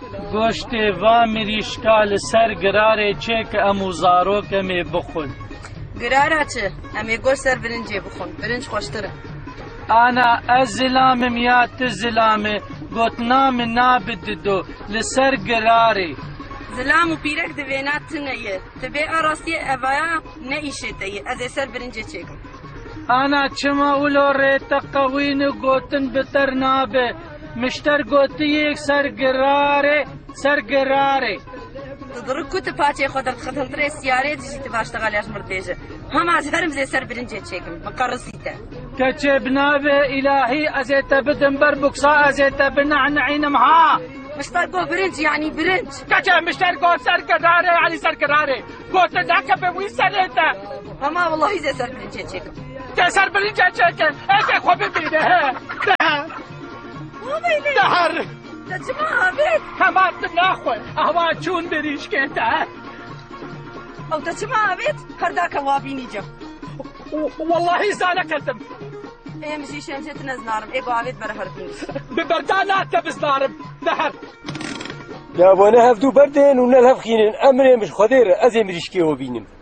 گۆشتێ وا مریشکا لەسەر گرارێ چێکە ئەم و زارۆکەمێ بخۆن. گرارە چ؟ ئەمێ گۆشت سەر برنجێ بخۆن، برنج خۆشترە. ئانا ئەس زلامم یا تو زلامێ گوتنا من نابددۆ لەسەر گرارێ. زلام و پیرەک دەوێنات تنەیە، تبێ ئاڕاستیە ئەڤایە نەئیشێتەیە، ئەزێ سەر برنجێ چێکم. ئانا چما ولۆ ڕێتە قەوین و گوتن بتەر نابێ، مشتەر گوتیەک سەر گرارێ سەر گرارێ. دڕک کوتە پاچێ خۆ دەرخەتەنترێ سیارێ دژیتە باشتەغالیاش مردێژە. هەماز هەرم زێ سەر برنجێ چێکم، بقەڕسیتە. کەچێ بنابێ ئیلاهی ئەزێتە بدم بەر بوکسا ئەزێتە بنەعنەعینم ها. مشتەر گۆ برنج یعنی برنج. کەچێ مشتەر گۆ سەر گرارێ یعنی سەر گرارێ. گۆتە ناکە بە وی سەرێتە. هەما وەڵاهی زێ سەر برنجێ چێکم. تێ سەر برنجێ چێکن، ئێکێ خۆ ببینێ هێ. دەهەر. دەچما ئاوێت. هەماتم ناخۆی، ئەوا چوون بریشکێتە. ئەو دەچما ئاوێت، هەرداکە وابینی جە. واللهی زانەکەتم. ئێمژی شێنجێت نەزنارم، ئێگۆ ئاوێت بەرە هەردوو. ببەردا ناتە بزنارم، دەهەر. جابۆنە هەفتوو بەردێن و نەل هەفخینن ئەمرێ مش خۆدێرە ئەزێ مریشکێوە بینم.